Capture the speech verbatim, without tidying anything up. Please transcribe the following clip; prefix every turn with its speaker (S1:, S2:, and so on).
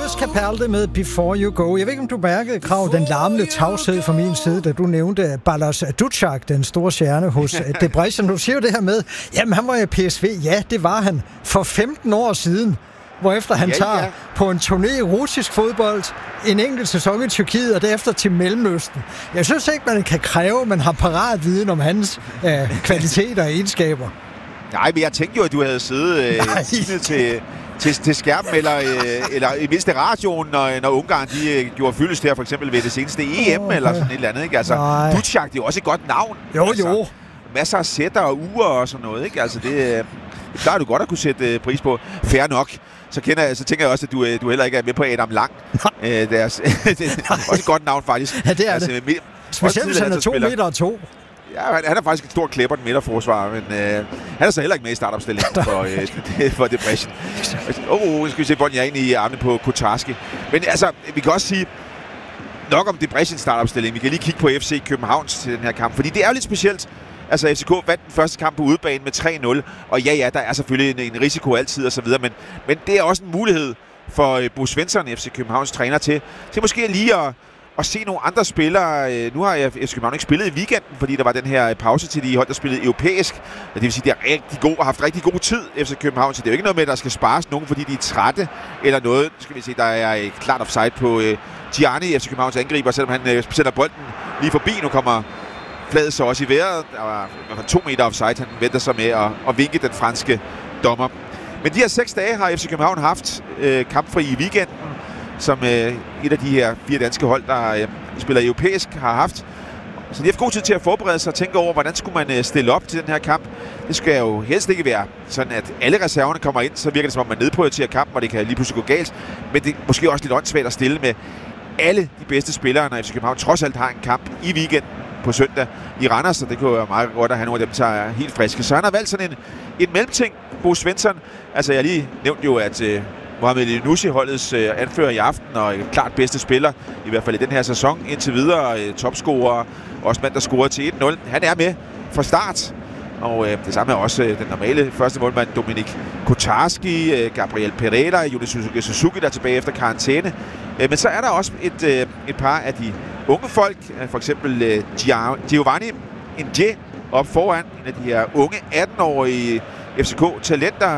S1: Thomas Capaldi med Before You Go. Jeg ved ikke, om du mærkede, Krav, den larmende tavshed fra min side, da du nævnte Balázs Dušák, den store stjerne hos Debrecen. Du siger jo det her med, jamen han var i P S V. Ja, det var han for femten år siden. Hvorefter han ja, tager ja. på en turné i russisk fodbold, en enkelt sæson i Tyrkiet, og derefter til Mellemøsten. Jeg synes ikke, man kan kræve, at man har parat viden om hans øh, kvaliteter og egenskaber.
S2: Nej, men jeg tænkte jo, at du havde siddet øh, til, til, til skærmen, eller, øh, eller i mindste radioen, når, når Ungarn de, øh, gjorde fyldest her, for eksempel ved det seneste E M, oh, eller sådan et eller andet. Ikke? Altså, Dušák, det er jo også et godt navn.
S1: Jo,
S2: altså,
S1: jo.
S2: Masser af sætter og uger og sådan noget. Ikke? Altså, det, det plejer du godt at kunne sætte øh, pris på. Fair nok. Så, kender jeg, så tænker jeg også, at du, du heller ikke er med på Adam Lang. Øh, det, er, det er også et godt navn, faktisk.
S1: Ja, det er
S2: altså,
S1: det.
S2: Med,
S1: Specielt hvis han er to meter og to.
S2: Ja, han, han er faktisk et stort klæber, den midterforsvar, men øh, han er så heller ikke med i startopstillingen for, øh, for Debrecen. Åh, oh, nu skal vi se, hvordan jeg er inde i armene på Kotarski. Men altså, vi kan også sige nok om Debrecens startopstilling. Vi kan lige kigge på F C Københavns til den her kamp, fordi det er jo lidt specielt. Altså, F C K vandt den første kamp på udebane med tre nul, og ja, ja, der er selvfølgelig en, en risiko altid og så videre, men, men det er også en mulighed for uh, Bo Svensson, F C Københavns træner, til, til måske lige at, at se nogle andre spillere. Uh, nu har F C København ikke spillet i weekenden, fordi der var den her pause til de hold, der spillede europæisk. Det vil sige, at de har rigtig god, har haft rigtig god tid, F C København, så det er jo ikke noget med, at der skal spares nogen, fordi de er trætte eller noget. Nu skal vi se, der er et klart offside på uh, Gianni, F C Københavns angriber, selvom han uh, sender bolden lige forbi. Nu kommer fladet så også i vejret. Der var, der var to meter offside. Han venter sig med at, at vinke den franske dommer. Men de her seks dage har F C København haft øh, kampfri i weekenden, som øh, et af de her fire danske hold, der øh, spiller europæisk, har haft. Så de har haft god tid til at forberede sig og tænke over, hvordan skulle man øh, stille op til den her kamp. Det skal jo helst ikke være sådan, at alle reserverne kommer ind, så virker det som om man nedprioriterer kampen, og det kan lige pludselig gå galt. Men det er måske også lidt åndssvagt at stille med alle de bedste spillere, når F C København trods alt har en kamp i weekenden på søndag i Randers, så det kunne være meget godt at have nogle af dem, der er helt friske. Så han har valgt sådan en, en mellemting, Bo Svensson. Altså, jeg lige nævnte jo, at uh, Mohamed Elnouchi, holdets uh, anfører i aften, og uh, klart bedste spiller, i hvert fald i den her sæson indtil videre, uh, topscorer, også mand, der scorede til et nul. Han er med fra start, og uh, det samme er også uh, den normale første målmand, Dominik Kotarski, uh, Gabriel Pereira, Yusuke Suzuki, der er tilbage efter karantæne. Uh, men så er der også et, uh, et par af de unge folk, for eksempel uh, Giovanni Ndje op foran, en af de her unge atten-årige F C K-talenter,